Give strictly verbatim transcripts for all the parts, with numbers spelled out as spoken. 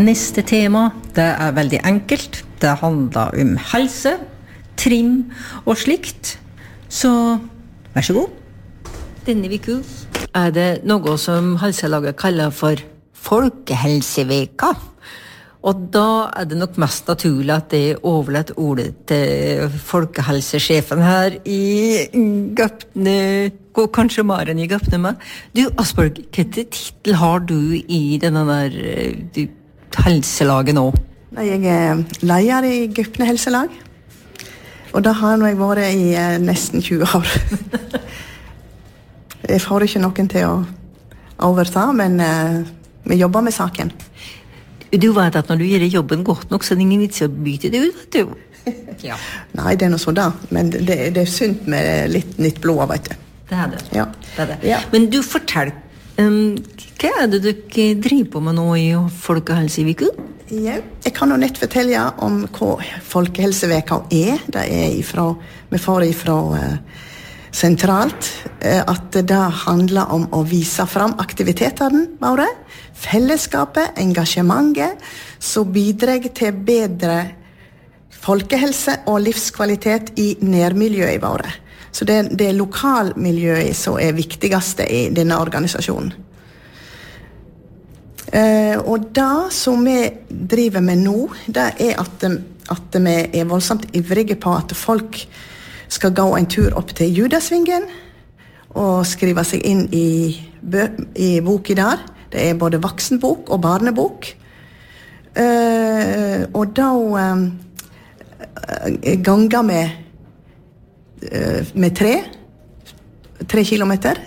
Neste tema, det er veldig enkelt. Det handler om helse, trim og slikt. Så vær så god. Denne uka er det noe som Helselaget kaller for Folkehelseveka. Og da er det nok mest naturlig at det overlater ordet til folkehelsesjefen her i Gøpne, og kanskje Maren i Gøpne med. Du, Asborg, hvilken titel har du i denne der du, helselaget nå? Jeg er leder i Gøpne helselag, og da har jeg vært i eh, nesten tjue år. Jeg får ikke noen til å overta, men eh, vi jobber med saken. Du vet at når du gjør jobben godt nok, så er det ingen vits å bytte det ut, vet du. Ja. Nei, det er noe sånn da, men det, det er sunt med litt nytt blod, vet du. Det er det. Ja. Det er det. Ja. Men du, fortell, um, hva er det dere driver på med nå i Folkehelseveka? Ja, jeg kan jo nett fortelle om hva Folkehelseveka er. Det er ifra, vi får ifra uh, sentralt, uh, at det handler om å vise fram aktivitetene våre, fellesskapet, engasjementet, som bidrar til bedre folkehelse og livskvalitet i nærmiljøet våre. Så det, det er lokalmiljøet som er viktigste i denne organisasjonen. Eh, og det som vi driver med nå, det er at, at vi er voldsomt ivrige på at folk skal gå en tur opp til Judasvingen og skrive seg inn i, i boken der. Det er både voksenbok og barnebok. Eh, og da eh, ganger vi eh, med tre, tre kilometer.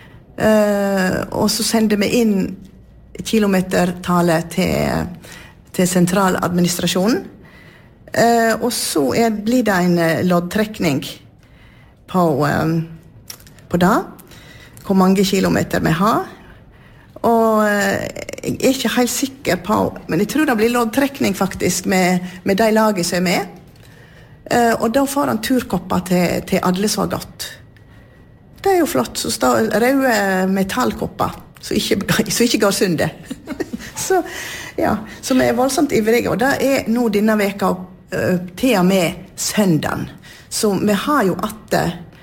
Eh, og så sender vi inn kilometertallet til, til sentraladministrasjonen. Eh, og så er, blir det en loddtrekning på, eh, på det, hvor mange kilometer vi har. Og jeg er ikke helt sikker på, men jeg tror det blir loddtrekning faktisk med, med de laget som er med. Uh, og da får han turkopper til, til alle som har gått. Det er jo flott, så står røde metallkopper, så ikke, så ikke går sundet. så, ja, så vi er voldsomt ivrige, og det er nå denne veka uh, til og med søndagen. Så vi har jo at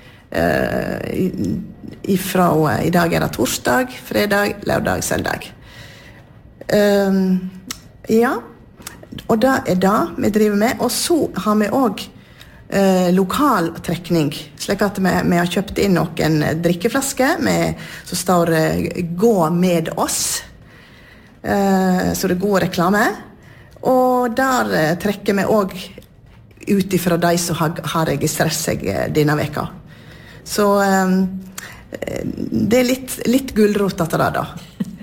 uh, ifra, uh, i dag er det torsdag, fredag, lørdag, søndag. Um, ja, og det er det vi driver med. Og så har vi også uh, lokal trekning, slik at vi, vi har kjøpt inn noen drikkeflasker med, som står uh, «Gå med oss», uh, så det er god reklame. Og der uh, trekker vi også ut ifra de som har, har registrert seg uh, denne veka. Så um, det er litt, litt gulrot etter det da.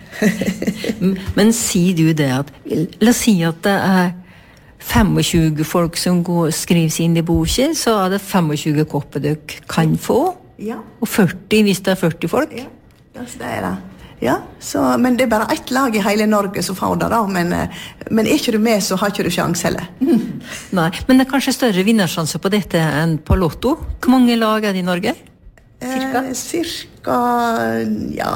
Men sier du det at, la oss si at det er tjuefem folk som går, skriver seg inn i boken, så er det tjuefem kopper dere kan få, ja. Og førti hvis det er førti folk. Ja, det er det. Ja, så, men det er bare ett lag i hele Norge som får det da, men, men er ikke du med, så har ikke du sjans heller. Mm. Nei, men det er kanskje større vinnersjanse på dette enn på Lotto. Hvor mange lag er det i Norge? Cirka? Eh, cirka, ja,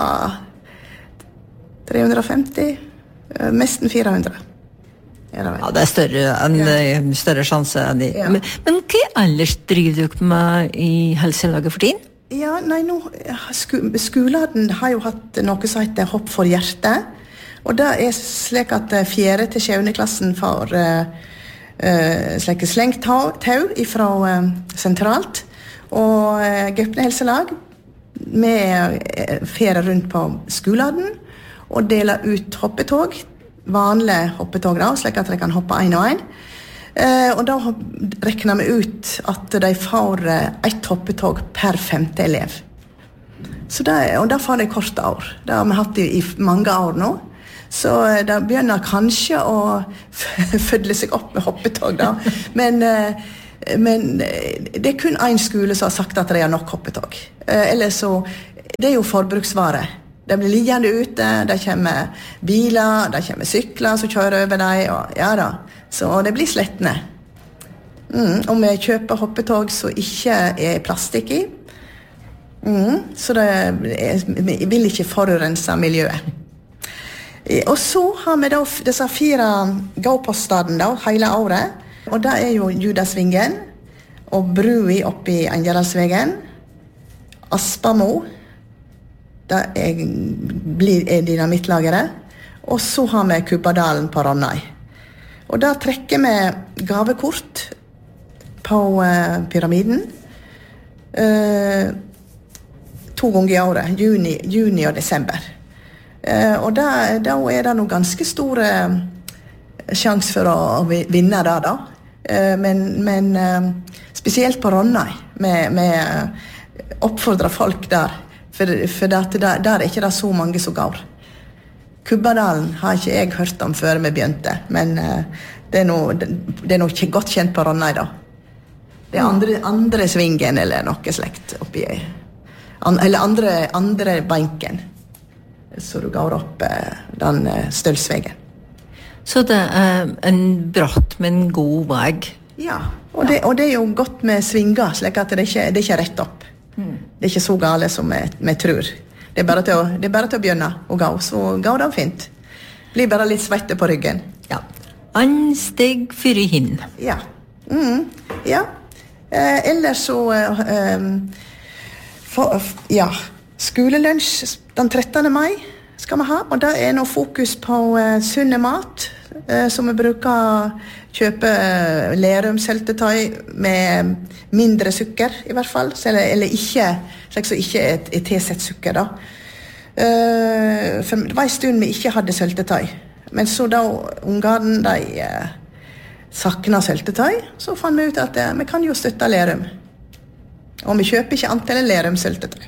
tre hundre og femti, eh, nesten fire hundre. Er det ja, det er større, enn, ja. Større sjanse enn de. Ja. Men, men hva ellers driver dere med i helselaget for tiden? Ja, nei, nå, sku, skolen har jo hatt noe som heter Hopp for hjertet, og det er slik at fjerde til sjuende klassen får uh, uh, slik slengt tau, tau ifra uh, sentralt, og uh, Gøpne helselag med uh, ferie rundt på skolen og deler ut hoppetog, vanlige hoppetog da, slik at de kan hoppe en og en. Uh, og da rekner vi ut at de får uh, ett hoppetog per femte elev. Så det, og da får de korte år. Det har vi hatt i, i mange år nå. Så uh, det begynner kanskje å fødle seg opp med hoppetog da. Men, uh, men uh, det er kun en skole som har sagt at de har nok hoppetog. Uh, eller så, det er jo forbruksvare. De blir liggende ute, det kommer biler, det kommer sykler som kjører over dem, og ja da. Så det blir slettende. Mm, og vi kjøper hoppetog som ikke er plastikk i. Mm, så det er, vi vil ikke forurense miljøet. Og så har vi da disse fire gåpostadene da, hele året. Og det er jo Judasvingen, og Brui oppe i Angelandsvegen, Aspamo, det er, blir, er dynamittlageret, og så har vi Kubbadalen på Ronnøy. Og da trekker vi gavekort på uh, pyramiden, uh, to ganger i året, juni, juni og desember. Uh, og da, da er det noen ganske store sjans for å vinne det da. Uh, men men uh, spesielt på Ronnøy, med, med oppfordrer folk der, for, for det, der, der er ikke det så mange som går. Kubbadalen har ikke jeg hørt om før vi begynte, men uh, det er noe, det er noe godt kjent på Ronnøy da. Det er andre, andre svingen eller noe slekt oppi, an, eller andre, andre banken, så du går opp uh, den uh, Stølsvegen. Så det er en bratt, men god vei. Ja, og det, og det er jo godt med svinger, slik at det ikke det er ikke rett opp. Mm. Det er ikke så gale som vi, vi tror. Det er, bare til å, det er bare til å begynne å gå, så går det fint. Blir bare litt svette på ryggen. Ja, ansteg for hinn. Ja, mm. ja. Eh, ellers så, eh, for, ja, skolelunsj den trettende mai skal vi ha, og det er noe fokus på eh, sunne mat, eh, som vi bruker kjøpe eh, lerumsøltetøy med mindre sukker i hvert fall, eller, eller ikke, slik som ikke er, er tilsett sukker da. Uh, for det var en stund vi ikke hadde søltetøy, men så da ungene de uh, sakna søltetøy, så fant vi ut at uh, vi kan jo støtte Lerum. Og vi kjøper ikke antallet Lerum-søltetøy.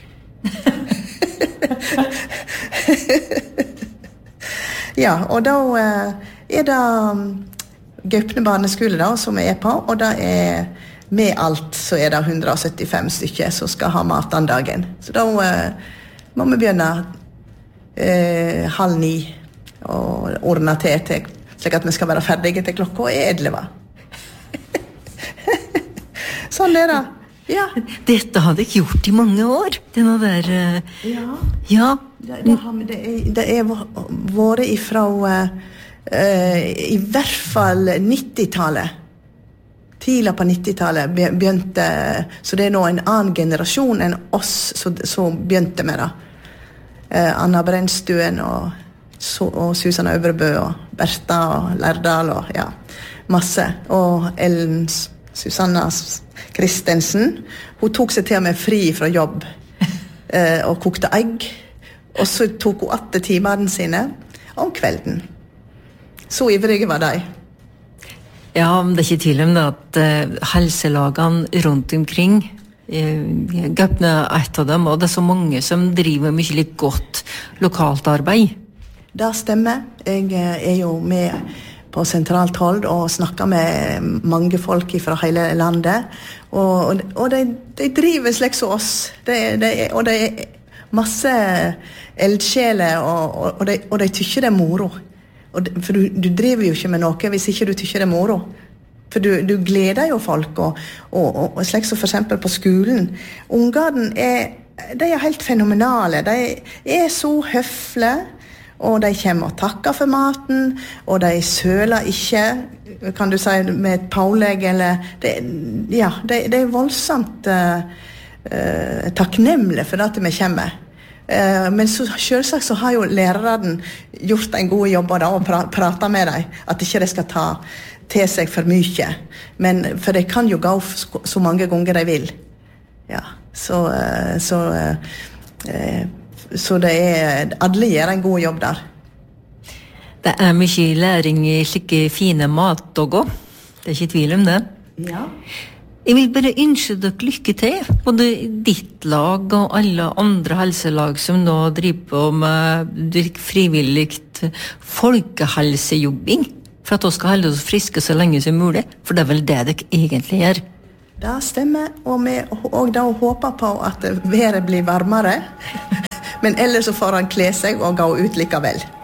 Ja, og da uh, er det um, Gaupne barneskole da, som vi er på, og da er med alt så er det hundre og syttifem stykker som skal ha mat den dagen. Så da uh, må vi begynne eh, halv ni og ordne til, til slik at vi skal være ferdige til klokka er elleve. Sånn er det. Ja. Dette har jeg gjort i mange år. Denne der... Uh, ja. Ja. Det, det, har, det, er, det er vært ifra uh, uh, i hvert fall nittitallet. Tidlig på nittitallet begynte, så det er nå en annen generasjon enn oss som begynte med det. Eh, Anna Brennstuen og, og Susanne Øvrebø og Bertha og Lærdal og ja, masse. Og Ellen Susanna Kristensen, hun tok seg til og med fri fra jobb eh, og kokte egg. Og så tok hun åtte timene sine om kvelden. Så ivrige var de. Ja, men det er ikke tvil om det at uh, helselagene rundt omkring uh, Gaupne er et av dem, og det er så mange som driver mye litt godt lokalt arbeid. Det stemmer. Jeg er jo med på sentralt hold og snakker med mange folk fra hele landet, og, og de, de driver slik som oss. De, de, og det er masse eldsjeler, og, og, og, de, og de tykker det er moro. For du, du driver jo ikke med noe hvis ikke du tykker det er moro. For du, du gleder jo folk, og, og, og, og slik som for eksempel på skolen. Ungene er, de er helt fenomenale. De er så høflige, og de kommer og takker for maten, og de søler ikke, kan du si, med et pålegg, eller... Det, ja, de, de er voldsomt uh, uh, takknemlige for at vi kommer. Uh, men så, selvsagt så har jo læreren gjort en god jobb da, og pra, pratet med dem, at ikke de skal ta til seg for mye. Men, for de kan jo gå så, så mange ganger de vil. Ja, så, uh, så, uh, uh, så det er, alle gjør en god jobb der. Det er mye læring i slike fine mat og gå. Det er ikke tvil om det. Ja. Jeg vil bare ønske dere lykke til, både ditt lag og alle andre helselag som nå driver på med frivilligt folkehelsejobbing, for at dere skal holde oss friske så lenge som mulig, for det er vel det dere egentlig gjør. Det stemmer, og vi og da håper på at været blir varmere, men ellers så får han kle seg og gå ut likevel.